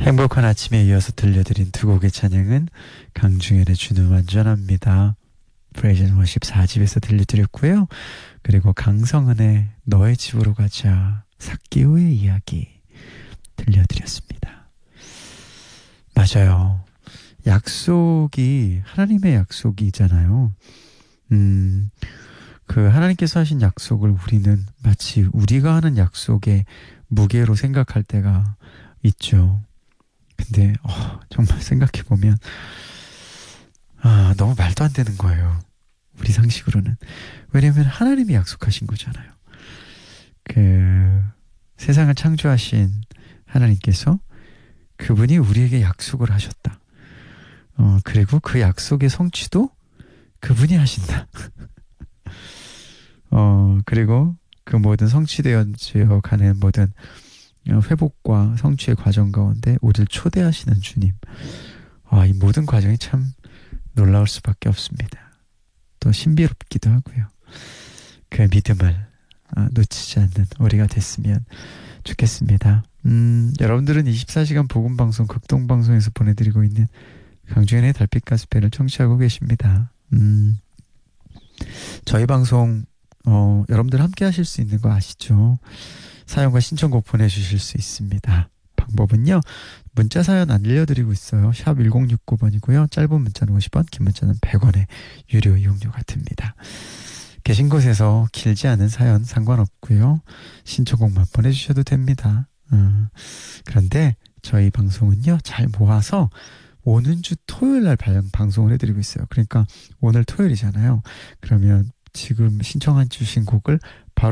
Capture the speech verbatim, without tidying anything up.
행복한 아침에 이어서 들려드린 두 곡의 찬양은 강중현의 주는 완전합니다. Praise and Worship 사 집에서 들려드렸고요. 그리고 강성은의 너의 집으로 가자 삭개오의 이야기 들려드렸습니다. 맞아요. 약속이 하나님의 약속이잖아요. 음, 그 하나님께서 하신 약속을 우리는 마치 우리가 하는 약속의 무게로 생각할 때가 있죠. 근데 어, 정말 생각해보면 아, 너무 말도 안 되는 거예요. 우리 상식으로는. 왜냐면 하나님이 약속하신 거잖아요. 그 세상을 창조하신 하나님께서 그분이 우리에게 약속을 하셨다. 어, 그리고 그 약속의 성취도 그분이 하신다. 어, 그리고 그 모든 성취되어 가는 모든 회복과 성취의 과정 가운데 우리를 초대하시는 주님. 아, 이 모든 과정이 참 놀라울 수밖에 없습니다. 또 신비롭기도 하고요. 그 믿음을 아, 놓치지 않는 우리가 됐으면 좋겠습니다. 음, 여러분들은 이십사 시간 복음방송 극동방송에서 보내드리고 있는 강주현의 달빛 가스펠을 청취하고 계십니다. 음, 저희 방송 어, 여러분들 함께 하실 수 있는 거 아시죠? 사연과 신청곡 보내주실 수 있습니다. 방법은요, 문자 사연 안 들려드리고 있어요. 샵 일공육구 번이고요. 짧은 문자는 오십 원, 긴 문자는 백 원의 유료 이용료가 듭니다. 계신 곳에서 길지 않은 사연 상관없고요. 신청곡만 보내주셔도 됩니다. 어, 그런데 저희 방송은요, 잘 모아서 오는 주 토요일 날 방송을 해드리고 있어요. 그러니까 오늘 토요일이잖아요. 그러면 지금 신청해 주신 곡을